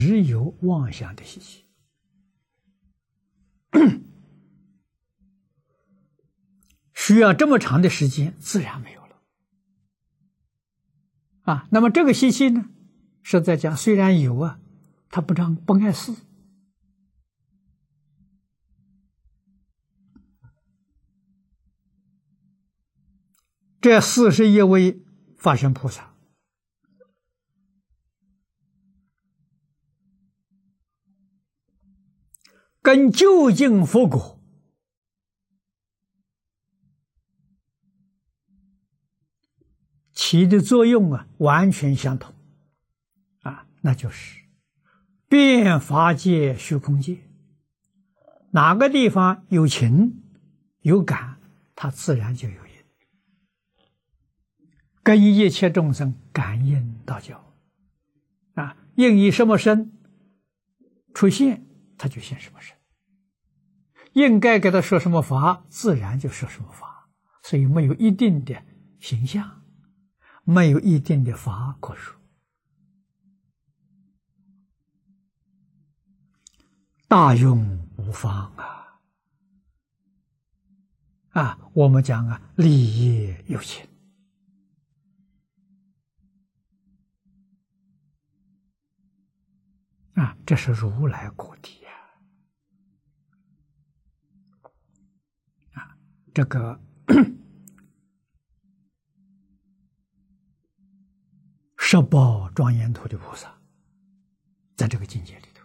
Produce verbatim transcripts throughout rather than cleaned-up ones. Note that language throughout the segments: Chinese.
只有妄想的习气。需要这么长的时间，自然没有了。啊，那么这个习气呢，是在讲虽然有啊，它不让不碍事。这四十一位法身菩萨，跟究竟佛果起的作用啊，完全相同啊，那就是遍法界虚空界，哪个地方有情有感，它自然就有因，跟一切众生感应道交啊，应以什么身出现，他就现什么身，应该给他说什么法，自然就说什么法，所以没有一定的形象，没有一定的法可说。大用无方啊！啊，我们讲啊，立业有情啊，这是如来果地呀！啊，这个十宝庄严图的菩萨，在这个境界里头。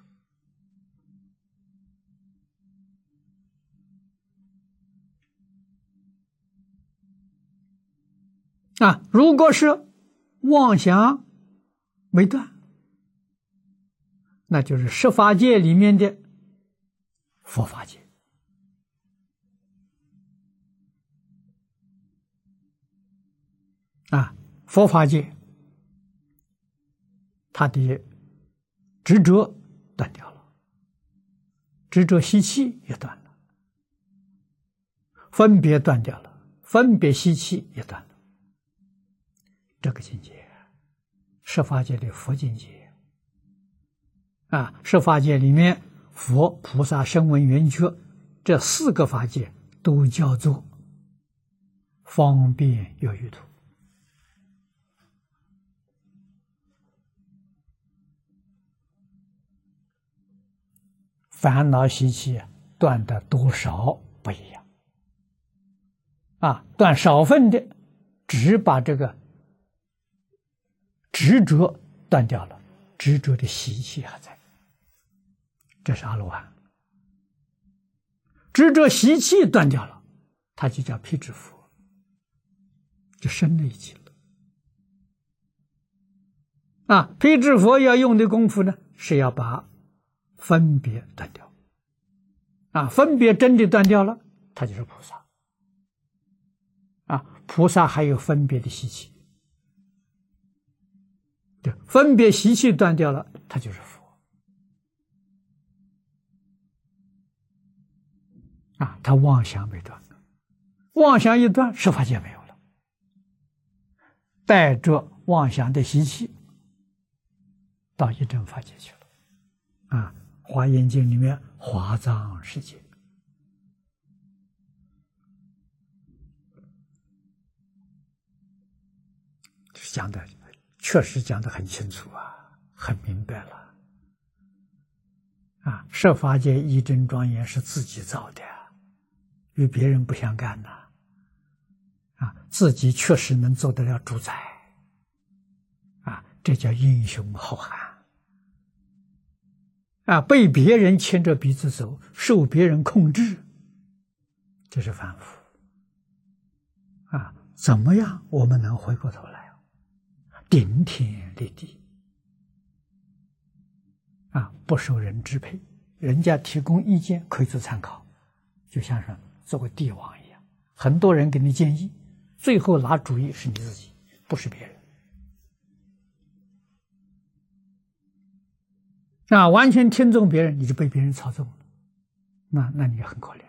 啊，如果是妄想没断，那就是十法界里面的佛法界。啊，佛法界，他的执着断掉了，执着习气也断了，分别断掉了，分别习气也断了。这个境界，十法界的佛境界啊，十法界里面佛、菩萨、声闻、缘觉这四个法界都叫做方便有余土。烦恼习气断的多少不一样啊，断少分的，只把这个执着断掉了，执着的习气还在，这是阿罗汉。执着习气断掉了，它就叫辟支佛，就升了一级了。啊，辟支佛要用的功夫呢，是要把分别断掉。啊，分别真的断掉了，它就是菩萨。啊，菩萨还有分别的习气。对，分别习气断掉了，它就是佛。啊，他妄想没断，妄想一断，十法界没有了，带着妄想的习气到一真法界去了。啊，《华严经》里面华藏世界，讲的确实讲得很清楚啊，很明白了。啊，十法界一真庄严是自己造的，与别人不相干呐。啊，自己确实能做得了主宰。啊，这叫英雄好汉。啊，被别人牵着鼻子走，受别人控制，这是凡夫。啊，怎么样我们能回过头来？顶天立地啊，不受人支配，人家提供意见可以做参考，就像是做个帝王一样，很多人给你建议，最后拿主意是你自己，不是别人。啊，完全听从别人，你就被别人操纵了，那那你也很可怜。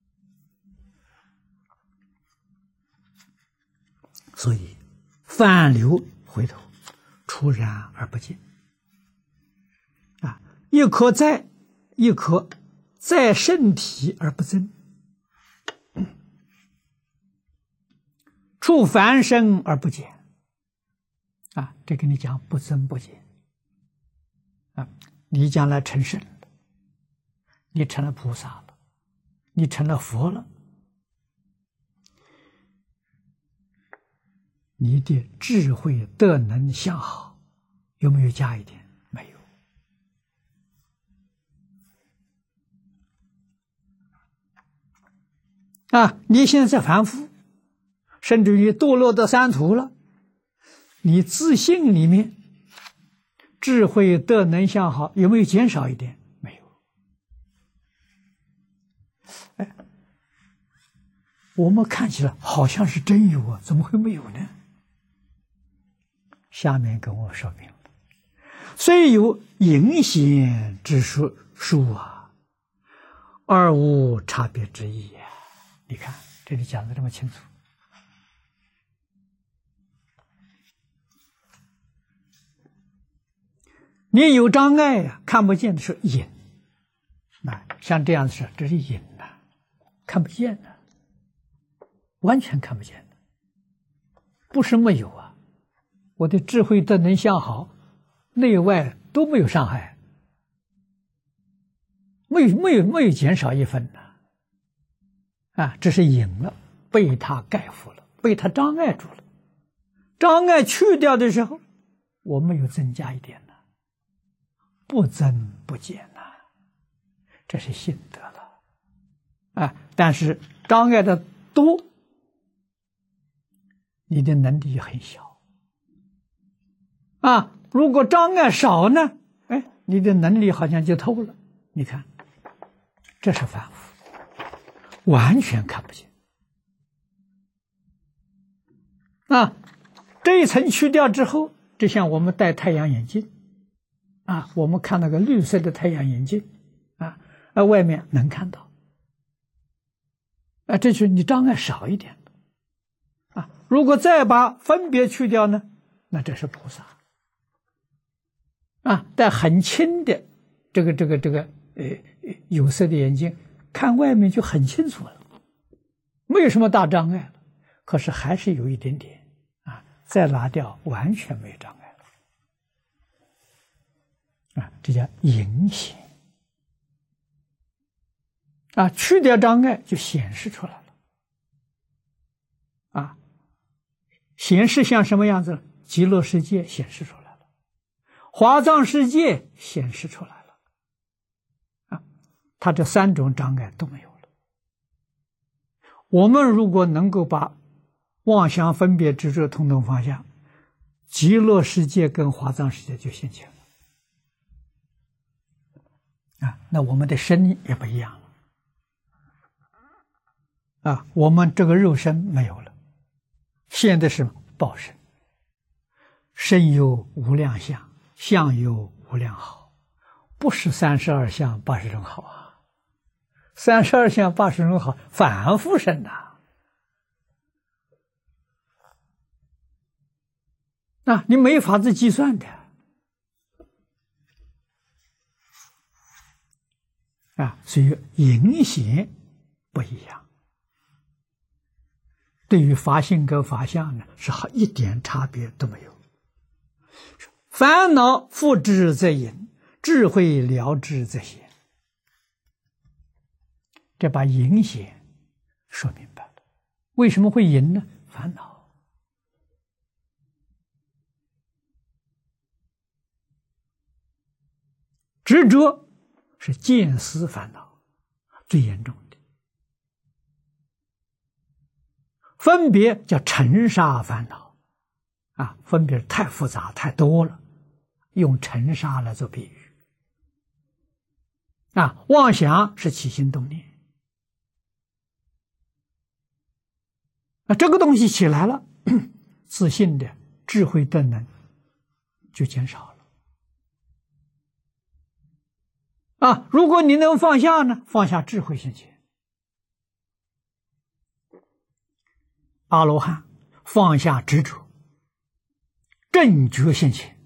所以泛流回头，出然而不见。啊， 一颗在，一颗在身体而不增，处凡身而不减。啊，这跟你讲不增不减。啊，你将来成圣了，你成了菩萨了，你成了佛了，你的智慧德能相好有没有加一点？没有。啊，你现在凡夫，甚至于堕落到三途了，你自信里面智慧德能相好有没有减少一点？没有。哎，我们看起来好像是真有啊，怎么会没有呢？下面跟我说明了，虽有隐显之术数啊，而无差别之意呀。你看这里讲的这么清楚。你有障碍呀、啊，看不见的是隐，啊，像这样的事，这是隐呐、啊，看不见的、啊，完全看不见的，不是没有啊。我的智慧德能相好，内外都没有伤害，没有没有没有减少一分呢、啊，啊，这是隐了，被它盖覆了，被它障碍住了。障碍去掉的时候，我们有增加一点呢，不增不减呐、啊，这是心得了，啊，但是障碍的多，你的能力很小。啊，如果障碍少呢？哎，你的能力好像就透了。你看，这是凡夫，完全看不见。啊，这一层去掉之后，就像我们戴太阳眼镜，啊，我们看那个绿色的太阳眼镜，啊，啊，外面能看到，啊，这就是你障碍少一点，啊，如果再把分别去掉呢，那这是菩萨。啊，戴很轻的这个这个这个呃有色的眼镜，看外面就很清楚了，没有什么大障碍了。可是还是有一点点啊，再拿掉完全没有障碍了。啊，这叫隐显。啊，去掉障碍就显示出来了。啊，显示像什么样子？极乐世界显示出来。华藏世界显示出来了，啊，它这三种障碍都没有了。我们如果能够把妄想分别执着统统放下，极乐世界跟华藏世界就现前了，啊，那我们的身也不一样了，啊，我们这个肉身没有了，现在是报身，身有无量相。相有无量好，不是三十二相八十种好啊！三十二相八十种好，反复身呐、啊！啊，你没法子计算的啊！所以隐显不一样。对于法性跟法相呢，是好一点差别都没有。烦恼复之则隐，智慧了之则显。这把隐显说明白了。为什么会隐呢？烦恼。执着是见思烦恼最严重的，分别叫尘沙烦恼啊，分别太复杂太多了，用尘沙来做比喻啊。妄想是起心动念啊，这个东西起来了，自信的智慧的能就减少了啊。如果你能放下呢，放下智慧现前。阿罗汉放下执着，正觉现前。